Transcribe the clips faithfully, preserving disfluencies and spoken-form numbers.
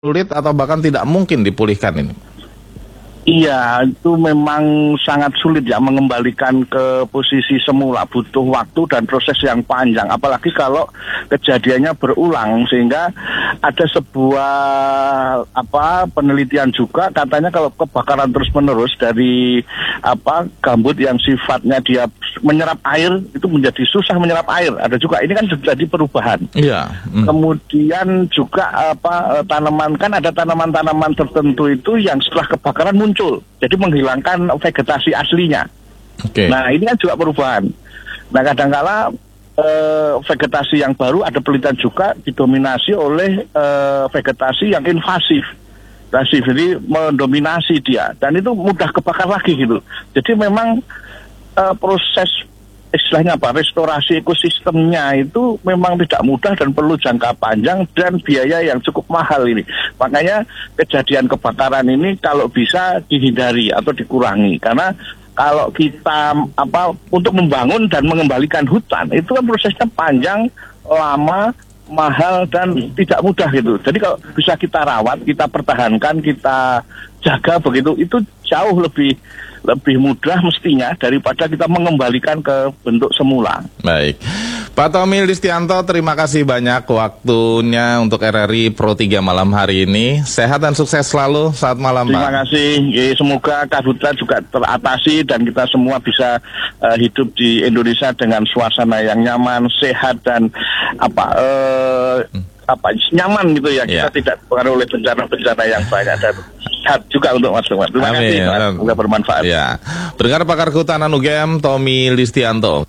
sulit atau bahkan tidak mungkin dipulihkan ini? Iya, itu memang sangat sulit ya mengembalikan ke posisi semula, butuh waktu dan proses yang panjang. Apalagi kalau kejadiannya berulang, sehingga ada sebuah apa penelitian juga katanya kalau kebakaran terus-menerus dari apa gambut yang sifatnya dia menyerap air itu menjadi susah menyerap air. Ada juga ini kan terjadi perubahan. Iya. Hmm. Kemudian juga apa tanaman kan ada tanaman-tanaman tertentu itu yang setelah kebakaran muncul, jadi menghilangkan vegetasi aslinya. Okay. Nah ini kan juga perubahan. Nah kadangkala eh, vegetasi yang baru ada penelitian juga didominasi oleh eh, vegetasi yang invasif, invasif jadi mendominasi dia dan itu mudah kebakar lagi gitu. Jadi memang eh, proses istilahnya apa restorasi ekosistemnya itu memang tidak mudah dan perlu jangka panjang dan biaya yang cukup mahal ini. Makanya kejadian kebakaran ini kalau bisa dihindari atau dikurangi, karena kalau kita apa untuk membangun dan mengembalikan hutan itu kan prosesnya panjang, lama, mahal dan tidak mudah gitu. Jadi kalau bisa kita rawat, kita pertahankan, kita jaga begitu, itu jauh lebih lebih mudah mestinya daripada kita mengembalikan ke bentuk semula. Baik, Pak Tommy Listianto, terima kasih banyak waktunya untuk R R I Pro tiga malam hari ini. Sehat dan sukses selalu saat malam, Pak. Terima kasih. Semoga karhutla juga teratasi dan kita semua bisa uh, hidup di Indonesia dengan suasana yang nyaman, sehat dan apa uh, hmm. apa nyaman gitu ya. Kita yeah. tidak terpengaruh oleh bencana-bencana yang banyak dan sehat juga untuk Mas Teguh. Terima Amin. kasih. Semoga bermanfaat. Ya. Pendengar pakar kehutanan U G M Tommy Listianto.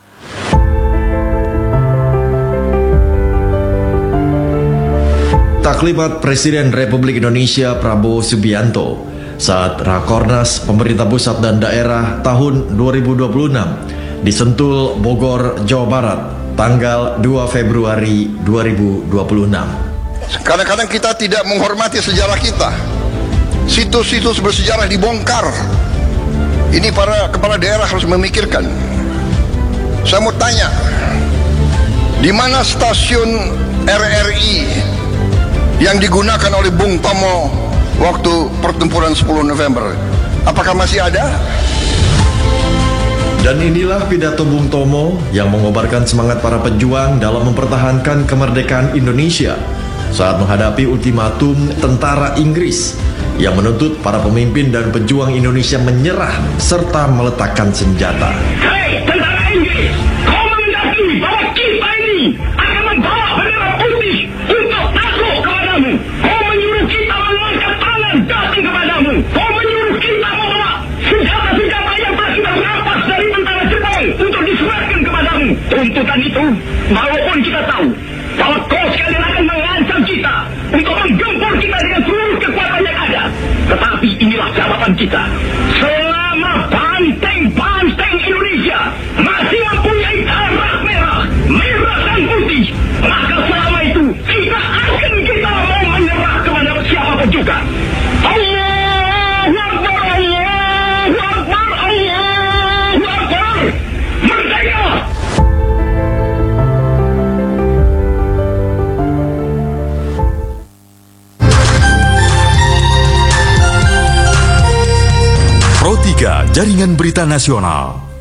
Taklimat Presiden Republik Indonesia Prabowo Subianto saat Rakornas Pemerintah Pusat dan Daerah tahun dua ribu dua puluh enam di Sentul, Bogor, Jawa Barat, tanggal dua Februari dua ribu dua puluh enam. Kadang-kadang kita tidak menghormati sejarah kita. Situs-situs bersejarah dibongkar. Ini para kepala daerah harus memikirkan. Saya mau tanya, di mana stasiun R R I yang digunakan oleh Bung Tomo waktu pertempuran sepuluh November? Apakah masih ada? Dan inilah pidato Bung Tomo yang mengobarkan semangat para pejuang dalam mempertahankan kemerdekaan Indonesia saat menghadapi ultimatum tentara Inggris yang menuntut para pemimpin dan pejuang Indonesia menyerah serta meletakkan senjata. Hei, tentara Inggris, kau menghendaki bahwa kita ini akan membawa bendera putih untuk takluk kepadamu. Kau menyuruh kita mengangkat tangan datang kepadamu. Kau menyuruh kita membawa senjata-senjata yang telah kita rampas dari tentara Jepang untuk diserahkan kepadamu. Tuntutan itu, walaupun kita tahu bahwa kau sekalian akan mengancam kita untuk menggempur kita dengan seluruh kekuatan yang ada. Tetapi inilah jawaban kita. Selama banteng-banteng Indonesia masih mempunyai darah merah, merah dan putih, maka selama itu tidak akan kita mau menyerah kepada siapapun juga. Allahu Akbar, Allahu Akbar, Allahu Akbar. Merdeka! Pro tiga Jaringan Berita Nasional.